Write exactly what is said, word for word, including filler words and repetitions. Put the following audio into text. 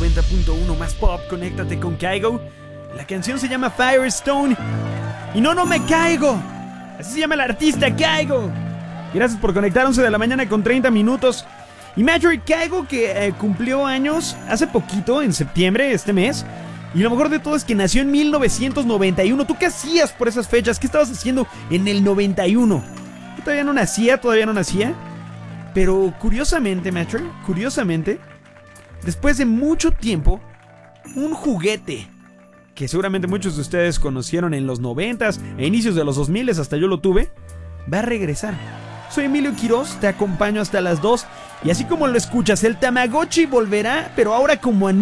noventa punto uno más pop, conéctate con Kygo. La canción se llama Firestone. Y no, no me caigo. Así se llama el artista, Kygo. Gracias por conectar, once de la mañana con treinta minutos. Y Maverick Kygo, que eh, cumplió años hace poquito, en septiembre, este mes. Y lo mejor de todo es que nació en mil novecientos noventa y uno. ¿Tú qué hacías por esas fechas? ¿Qué estabas haciendo en el noventa y uno? Yo todavía no nacía, todavía no nacía. Pero curiosamente, Maverick, curiosamente, después de mucho tiempo, un juguete que seguramente muchos de ustedes conocieron en los noventas e inicios de los dos miles, hasta yo lo tuve, va a regresar. Soy Emilio Quiroz, te acompaño hasta las dos. Y así como lo escuchas, el Tamagotchi volverá, pero ahora como anime.